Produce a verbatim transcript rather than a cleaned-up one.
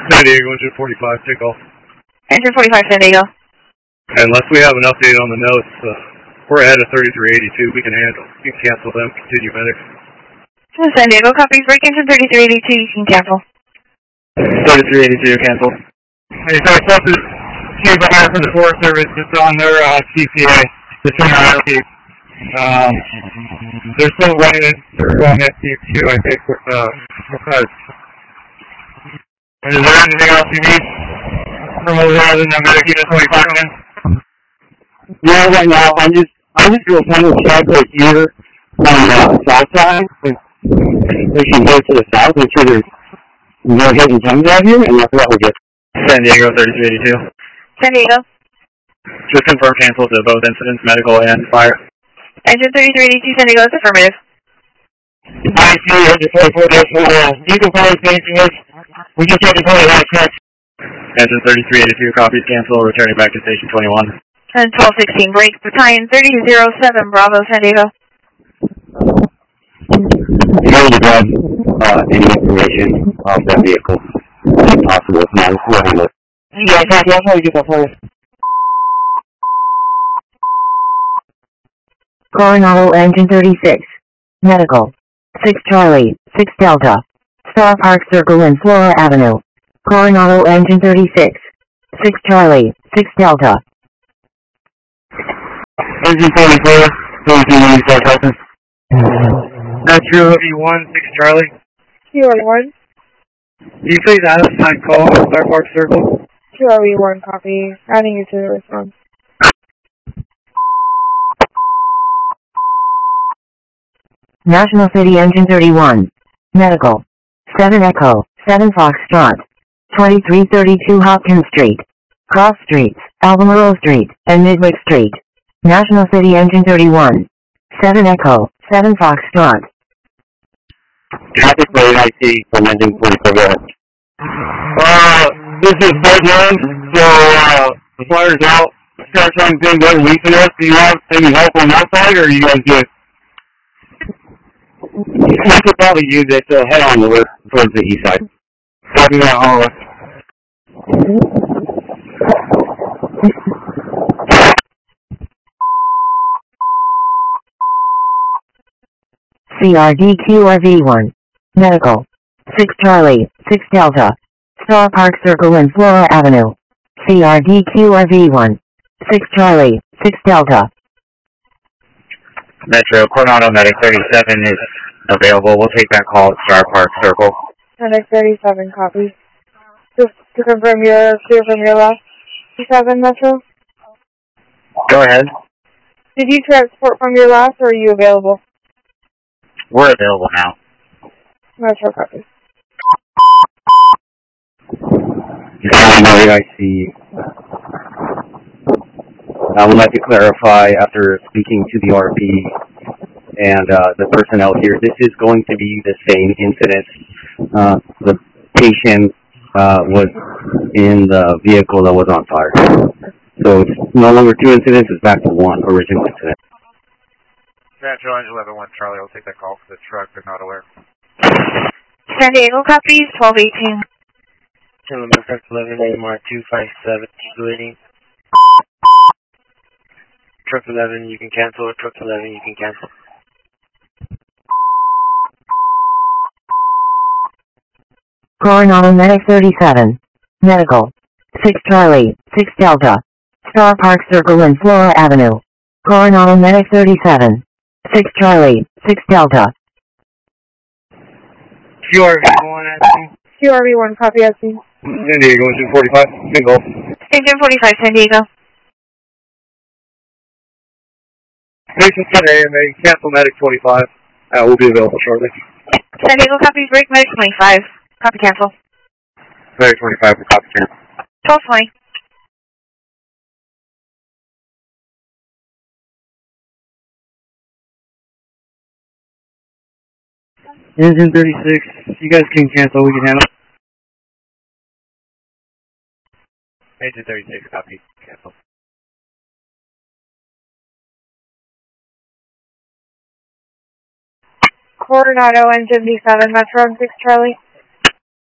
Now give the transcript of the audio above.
San Diego, engine forty-five, take off. Engine forty-five, San Diego. Unless we have an update on the notes, uh, we're ahead of thirty-three eighty-two. We can handle. You can cancel them. Continue medics. San Diego, copies. Break engine thirty-three eighty-two. You can cancel. thirty-three eighty-two, cancel. Hey, so I spoke to Chief Behind from the Forest Service just on their uh, C C A, the Semi Keep. Um, they're still running it. They're going at Keep two, I think, with uh, with us. Is there anything else you need from over there than the medic unit twenty-five in? Yeah, right now, I'm just, I'm just doing kind of check right here on the south side. We can go to the south, make sure there's no hidden gems out here, and that's what we'll get. San Diego, thirty-three eighty-two. San Diego. Just confirm cancel to both incidents, medical and fire. Engine thirty-three eighty-two, San Diego, that's affirmative. I see, engine twenty-four dash four, uh, you can follow the safety list. We just had to go to that check. Engine thirty-three eighty-two, copies cancel, returning back to station twenty-one. And twelve sixteen, break, battalion thirty oh seven, Bravo, San Diego. You know to grab uh, any information off that vehicle, if possible. If not, we'll handle it. Yeah, copy, I'll try to get that for you. Coronado Engine thirty-six. Medical. six Charlie, six Delta. Star Park Circle and Flora Avenue. Coronado Engine thirty-six. six Charlie, six Delta. Engine forty-four, thirty-three eighty-four, Delta. Metro V one, six Charlie. Q R V one. Can you please add a sign call at Star Park Circle? Q R V one, copy. Adding you to the response. National City Engine thirty-one. Medical. seven Echo, seven Foxtrot. twenty-three thirty-two Hopkins Street. Cross Streets, Albemarle Street, and Midwick Street. National City Engine thirty-one. seven Echo, seven Foxtrot. Traffic for I C from Engine forty-four, go ahead. Uh, this is Bud Young, so, uh, the fire's out. Start trying to go leaking us. Do you have any help on that side, or are you guys good? We could probably use it to head on over towards the east side. Copy that, all right. C R D Q R V one. Medical. six Charlie, six Delta. Star Park Circle and Flora Avenue. C R D Q R V one. six Charlie, six Delta. Metro, Coronado Medic thirty-seven is available. We'll take that call at Star Park Circle. Medic thirty-seven, copy. Just to confirm you're clear from your last thirty-seven, Metro? Go ahead. Did you transport from your last, or are you available? We're available now. Metro, copy. I see. I would like to clarify, after speaking to the R P and uh, the personnel here, this is going to be the same incident. Uh, the patient uh, was in the vehicle that was on fire. So it's no longer two incidents, it's back to one original incident. Metro, Engine eleven one Charlie, I'll take that call for the truck, they're not aware. San Diego, copies, twelve eighteen. Gentlemen, truck eleven, A M R two five seven, waiting. Truck eleven, you can cancel. Truck eleven, you can cancel. Coronado Medic thirty-seven. Medical. six Charlie, six Delta. Star Park Circle and Flora Avenue. Coronado Medic thirty-seven. six Charlie, six Delta. Q R V one, I think. Q R V one, copy, I see. San Diego, engine forty-five, single. Engine forty-five, San Diego. Station ten A M A, cancel medic twenty-five. Uh, we'll be available shortly. San Diego, copies, break, medic twenty-five. Copy, cancel. Medic twenty-five for copy cancel. twelve twenty. Engine thirty-six, you guys can cancel, we can handle. Engine thirty-six, copy cancel. Coronado, engine B seven, Metro, six Charlie.